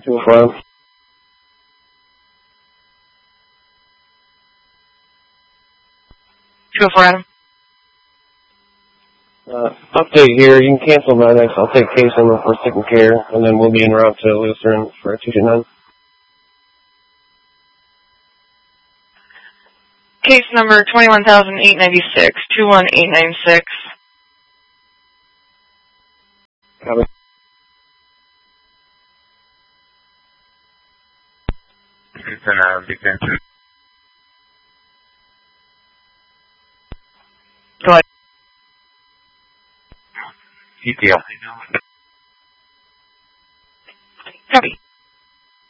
205. Update here. You can cancel my next. I'll take case number for taking care, and then we'll be en route to Lutheran for 229. Case number 21,896, 21896. Copy. Go ahead. ETL.